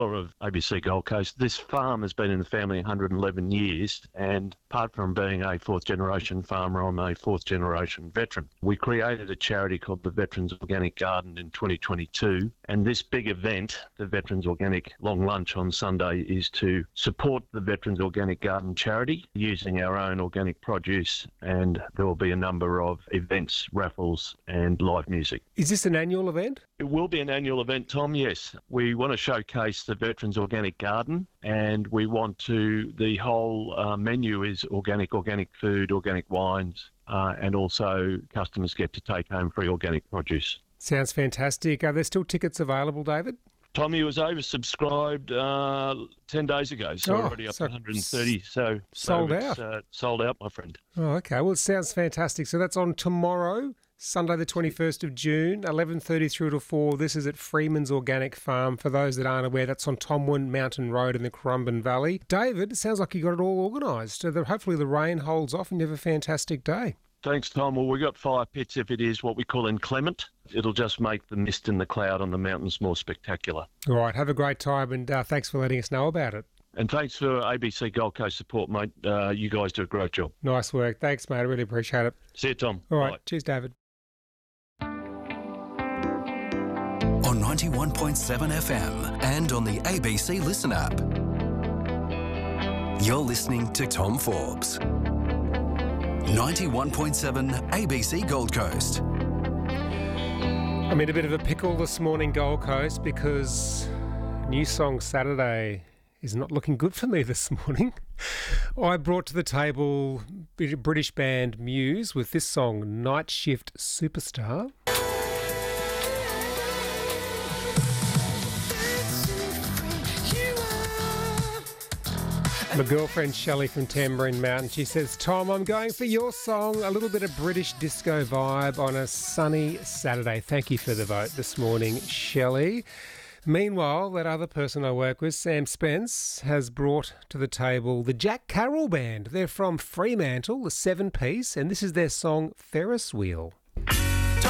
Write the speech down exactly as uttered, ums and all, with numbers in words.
of A B C Gold Coast. This farm has been in the family one hundred eleven years, and apart from being a fourth generation farmer, I'm a fourth generation veteran. We created a charity called the Veterans Organic Garden in twenty twenty-two, and this big event, the Veterans Organic Long Lunch on Sunday, is to support the Veterans Organic Garden charity using our own organic produce, and there will be a number of events, raffles and live music. Is this an annual event? It will be an annual event, Tom, yes. We want to showcase the Veterans Organic Garden, and we want to, the whole uh, menu is organic, organic food, organic wines, uh, and also customers get to take home free organic produce. Sounds fantastic. Are there still tickets available, David? Tommy was oversubscribed uh, ten days ago, so Oh, already up so to one hundred thirty. So sold so it's, out. Uh, sold out, my friend. Oh, okay. Well, it sounds fantastic. So that's on tomorrow, Sunday the twenty-first of June, eleven thirty through to four. This is at Freeman's Organic Farm. For those that aren't aware, that's on Tomwin Mountain Road in the Currumbin Valley. David, it sounds like you got it all organised. So the, hopefully the rain holds off and you have a fantastic day. Thanks, Tom. Well, we've got fire pits if it is what we call inclement. It'll just make the mist and the cloud on the mountains more spectacular. All right. Have a great time, and uh, thanks for letting us know about it. And thanks for A B C Gold Coast support, mate. Uh, you guys do a great job. Nice work. Thanks, mate. I really appreciate it. See you, Tom. All right. Bye. Cheers, David. On ninety-one point seven F M and on the A B C Listen app. You're listening to Tom Forbes. ninety-one point seven A B C Gold Coast. I'm in a bit of a pickle this morning, Gold Coast, because New Song Saturday is not looking good for me this morning. I brought to the table British band Muse with this song, Night Shift Superstar. My girlfriend Shelley from Tambourine Mountain, she says, Tom, I'm going for your song, a little bit of British disco vibe on a sunny Saturday. Thank you for the vote this morning, Shelley. Meanwhile, that other person I work with, Sam Spence, has brought to the table the Jack Carroll Band. They're from Fremantle, the seven-piece, and this is their song Ferris Wheel.